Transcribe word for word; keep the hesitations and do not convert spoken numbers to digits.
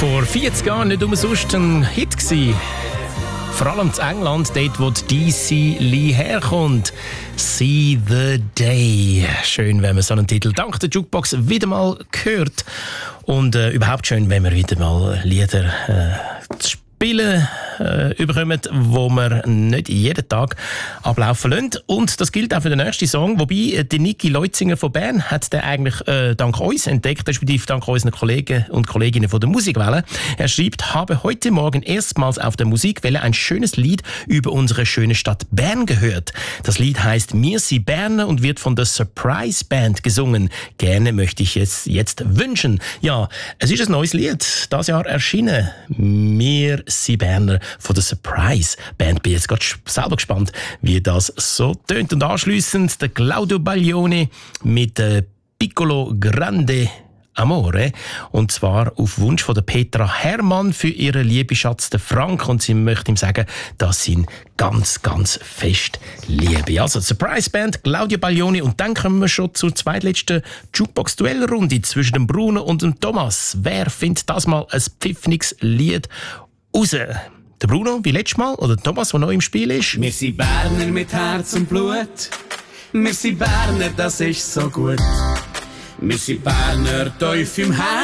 Vor vierzig Jahren nicht umsonst ein Hit gewesen. Vor allem in England, dort wo die D C Lee herkommt. «See the Day». Schön, wenn man so einen Titel dank der Jukebox wieder mal hört. Und äh, überhaupt schön, wenn wir wieder mal Lieder äh, zu spielen äh, überkommen, wo wir nicht jeden Tag ablaufen lassen. Und das gilt auch für den nächsten Song. Wobei, die Niki Leutzinger von Bern hat den eigentlich äh, dank uns entdeckt, respektive dank unseren Kollegen und Kolleginnen von der Musikwelle. Er schreibt, habe heute Morgen erstmals auf der Musikwelle ein schönes Lied über unsere schöne Stadt Bern gehört. Das Lied heißt «Mir sie Berner» und wird von der Surprise Band gesungen. Gerne möchte ich es jetzt wünschen. Ja, es ist ein neues Lied, das Jahr erschienen. «Mir sie Berner» von der Surprise Band. Bin jetzt gerade selber gespannt, wie das so tönt. Und anschliessend der Claudio Baglioni mit äh, Piccolo Grande Amore. Und zwar auf Wunsch von der Petra Hermann für ihren lieben Schatz, den Frank. Und sie möchte ihm sagen, dass sie ihn ganz, ganz fest liebe. Also Surprise Band, Claudio Baglioni. Und dann kommen wir schon zur zweitletzten Jukebox-Duellrunde zwischen dem Bruno und dem Thomas. Wer findet das mal ein pfiffniges Lied raus? Der Bruno, wie letztes Mal, oder Thomas, der neu im Spiel ist? Wir sind Berner mit Herz und Blut. Wir sind Berner, das ist so gut. Wir sind Berner tief im Herzen.